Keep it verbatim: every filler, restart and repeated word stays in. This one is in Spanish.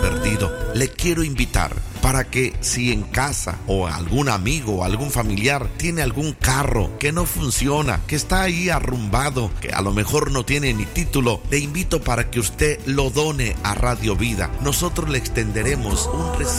perdido, le quiero invitar para que si en casa o algún amigo o algún familiar tiene algún carro que no funciona, que está ahí arrumbado, que a lo mejor no tiene ni título, le invito para que usted lo done a Radio Vida. Nosotros le extenderemos un recibo